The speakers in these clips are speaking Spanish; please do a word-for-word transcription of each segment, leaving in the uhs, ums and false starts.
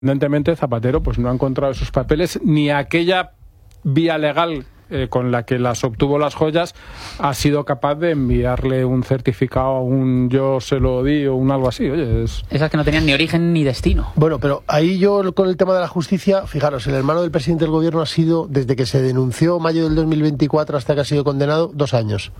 Evidentemente Zapatero pues no ha encontrado esos papeles ni aquella vía legal eh, con la que las obtuvo las joyas ha sido capaz de enviarle un certificado, un yo se lo di o un algo así. Oye, es... Esas que no tenían ni origen ni destino. Bueno, pero ahí yo con el tema de la justicia, fijaros, el hermano del presidente del gobierno ha sido, desde que se denunció mayo del dos mil veinticuatro hasta que ha sido condenado, dos años.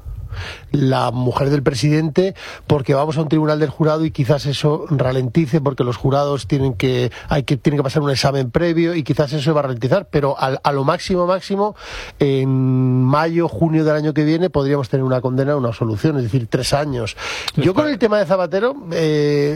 La mujer del presidente, porque vamos a un tribunal del jurado y quizás eso ralentice, porque los jurados tienen que hay que tienen que pasar un examen previo y quizás eso va a ralentizar, pero a, a lo máximo máximo en mayo, junio del año que viene podríamos tener una condena, una absolución, es decir, tres años. Yo con el tema de Zapatero eh,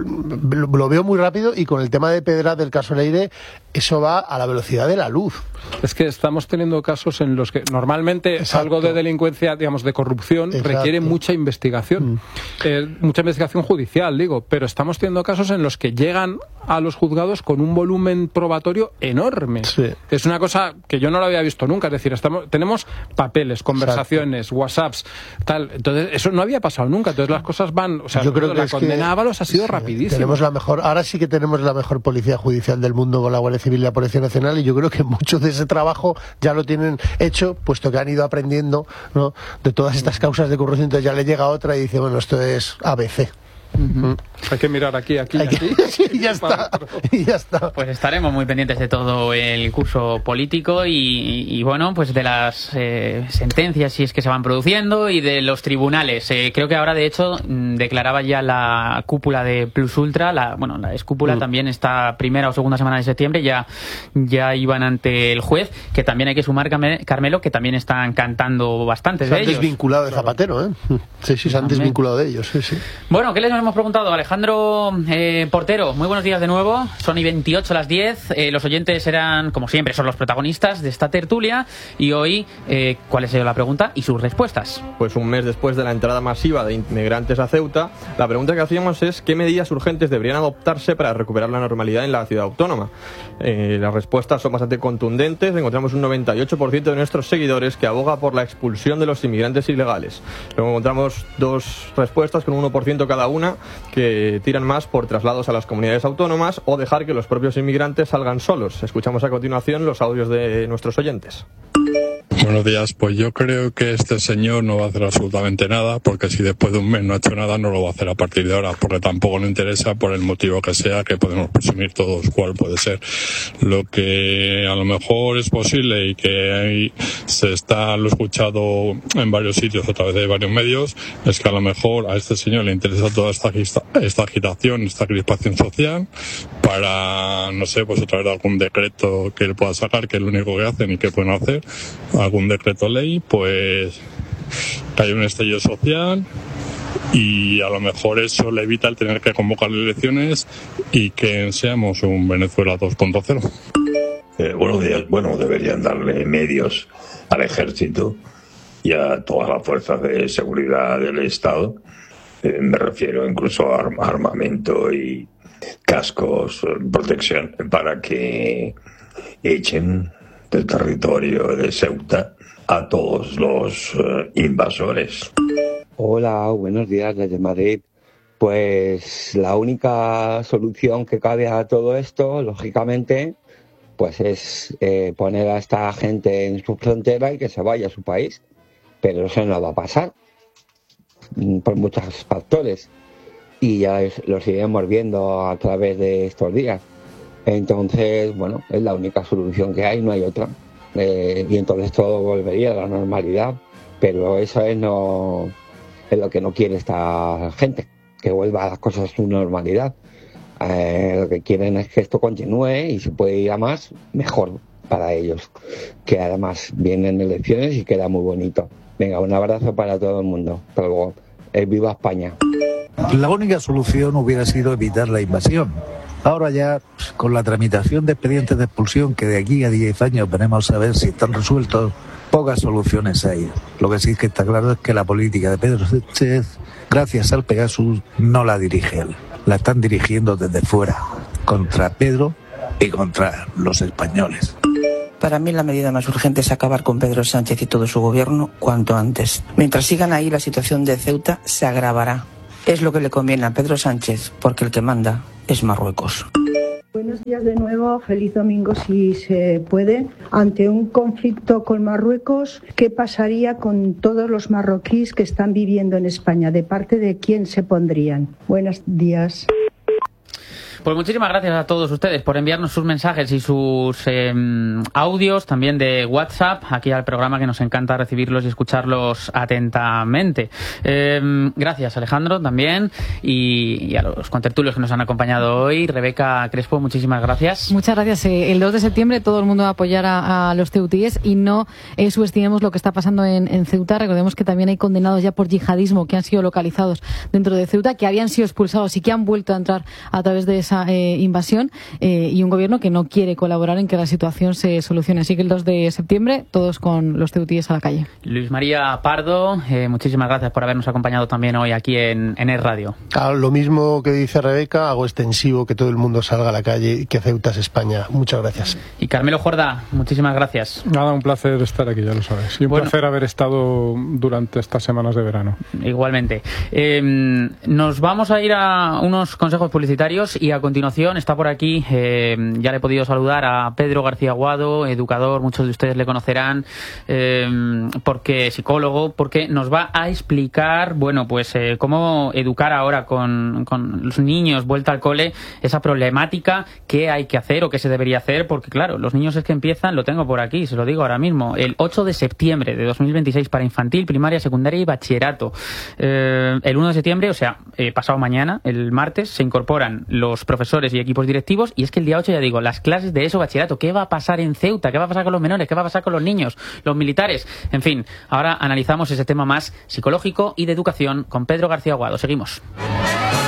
lo, lo veo muy rápido, y con el tema de Pedraz del caso Leire, eso va a la velocidad de la luz. Es que estamos teniendo casos en los que normalmente Exacto. algo de delincuencia, digamos, de corrupción, Exacto. requiere mucha investigación, mm. eh, mucha investigación judicial, digo, pero estamos teniendo casos en los que llegan a los juzgados con un volumen probatorio enorme. Sí. Es una cosa que yo no lo había visto nunca, es decir, estamos, tenemos papeles, conversaciones, Exacto. WhatsApps, tal, entonces eso no había pasado nunca, entonces las cosas van, o sea, yo creo que la es condena que, a Ábalos ha sido sí, rapidísima. Tenemos la mejor, ahora sí que tenemos la mejor policía judicial del mundo con la Guardia Civil y la Policía Nacional, y yo creo que mucho de ese trabajo ya lo tienen hecho, puesto que han ido aprendiendo, ¿no?, de todas estas causas de corrupción. Entonces ya le llega otra y dice, bueno, esto es A B C. Uh-huh. Hay que mirar aquí, aquí, Hay que... aquí. Sí, y ya está, y ya está. Pues estaremos muy pendientes de todo el curso político y, y, y bueno, pues de las eh, sentencias, si es que se van produciendo, y de los tribunales. Eh, creo que ahora, de hecho, declaraba ya la cúpula de Plus Ultra, la, bueno, la excúpula, mm. también esta primera o segunda semana de septiembre ya, ya iban ante el juez, que también hay que sumar, Carmelo, que también están cantando bastantes de ellos. Se han desvinculado de Zapatero, ¿eh? Sí, sí, se han desvinculado de ellos, sí, sí. Bueno, ¿qué les hemos preguntado? Alejandro eh, Portero, muy buenos días de nuevo. Son y veintiocho las diez. Eh, los oyentes eran, como siempre, son los protagonistas de esta tertulia. Y hoy, eh, ¿cuál ha sido la pregunta y sus respuestas? Pues un mes después de la entrada masiva de inmigrantes a Ceuta, la pregunta que hacíamos es ¿qué medidas urgentes deberían adoptarse para recuperar la normalidad en la ciudad autónoma? Eh, las respuestas son bastante contundentes. Encontramos un noventa y ocho por ciento de nuestros seguidores que aboga por la expulsión de los inmigrantes ilegales. Luego encontramos dos respuestas con un uno por ciento cada una, que tiran más por traslados a las comunidades autónomas o dejar que los propios inmigrantes salgan solos. Escuchamos a continuación los audios de nuestros oyentes. Buenos días, pues yo creo que este señor no va a hacer absolutamente nada, porque si después de un mes no ha hecho nada, no lo va a hacer a partir de ahora, porque tampoco le interesa, por el motivo que sea, que podemos presumir todos cuál puede ser. Lo que a lo mejor es posible y que ahí se está, lo he escuchado en varios sitios a través de varios medios, es que a lo mejor a este señor le interesa toda esta, esta agitación, esta crispación social, para, no sé, pues a través de algún decreto que él pueda sacar, que es lo único que hacen y que pueden hacer, algún decreto ley, pues que haya un estallido social, y a lo mejor eso le evita el tener que convocar elecciones y que seamos un Venezuela dos punto cero. Eh, buenos días. Bueno, deberían darle medios al ejército y a todas las fuerzas de seguridad del Estado. Eh, me refiero incluso a arm- armamento y cascos, protección, para que echen del territorio de Ceuta a todos los uh, invasores. Hola, buenos días desde Madrid. Pues la única solución que cabe a todo esto, lógicamente, pues es eh, poner a esta gente en su frontera y que se vaya a su país. Pero eso no va a pasar por muchos factores, y ya los iremos viendo a través de estos días. Entonces, bueno, es la única solución que hay, no hay otra. Eh, y entonces todo volvería a la normalidad, pero eso es, no, es lo que no quiere esta gente, que vuelva a las cosas a su normalidad. Eh, lo que quieren es que esto continúe, y si puede ir a más, mejor para ellos, que además vienen elecciones y queda muy bonito. Venga, un abrazo para todo el mundo. Hasta luego. Eh, ¡Viva España! La única solución hubiera sido evitar la invasión. Ahora ya, con la tramitación de expedientes de expulsión, que de aquí a diez años veremos a ver si están resueltos, pocas soluciones hay. Lo que sí es que está claro es que la política de Pedro Sánchez, gracias al Pegasus, no la dirige él. La están dirigiendo desde fuera, contra Pedro y contra los españoles. Para mí la medida más urgente es acabar con Pedro Sánchez y todo su gobierno cuanto antes. Mientras sigan ahí, la situación de Ceuta se agravará. Es lo que le conviene a Pedro Sánchez, porque el que manda es Marruecos. Buenos días de nuevo, feliz domingo si se puede. Ante un conflicto con Marruecos, ¿qué pasaría con todos los marroquíes que están viviendo en España? ¿De parte de quién se pondrían? Buenos días. Pues muchísimas gracias a todos ustedes por enviarnos sus mensajes y sus eh, audios también de WhatsApp aquí al programa, que nos encanta recibirlos y escucharlos atentamente. Eh, gracias, Alejandro, también, y, y a los contertulios que nos han acompañado hoy. Rebeca Crespo, muchísimas gracias. Muchas gracias. El dos de septiembre todo el mundo va a apoyar a, a los ceutíes y no eh, subestimemos lo que está pasando en, en Ceuta. Recordemos que también hay condenados ya por yihadismo que han sido localizados dentro de Ceuta, que habían sido expulsados y que han vuelto a entrar a través de esa Eh, invasión eh, y un gobierno que no quiere colaborar en que la situación se solucione. Así que el dos de septiembre todos con los ceutíes a la calle. Luis María Pardo, eh, muchísimas gracias por habernos acompañado también hoy aquí en, en Es Radio. Ah, lo mismo que dice Rebeca, hago extensivo que todo el mundo salga a la calle y que Ceuta es España. Muchas gracias. Y Carmelo Jorda, muchísimas gracias. Nada, un placer estar aquí, ya lo sabes. Y un bueno, placer haber estado durante estas semanas de verano. Igualmente. Eh, nos vamos a ir a unos consejos publicitarios y a continuación está por aquí, eh, ya le he podido saludar a Pedro García Aguado, educador, muchos de ustedes le conocerán, eh, porque psicólogo, porque nos va a explicar, bueno, pues eh, cómo educar ahora con, con los niños vuelta al cole, esa problemática, qué hay que hacer o qué se debería hacer, porque claro, los niños es que empiezan, lo tengo por aquí, se lo digo ahora mismo, el ocho de septiembre de dos mil veintiséis para infantil, primaria, secundaria y bachillerato. Eh, el uno de septiembre, o sea, eh, pasado mañana, el martes, se incorporan los profesores y equipos directivos, y es que el día ocho, ya digo, las clases de eso, bachillerato, ¿qué va a pasar en Ceuta? ¿Qué va a pasar con los menores? ¿Qué va a pasar con los niños? ¿Los militares? En fin, ahora analizamos ese tema más psicológico y de educación con Pedro García Aguado. Seguimos.